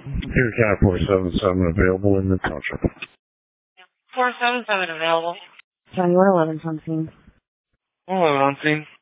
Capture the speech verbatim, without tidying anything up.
Deer County four seven seven available in the township. four seven seven available. County one eleven on scene. one eleven on scene.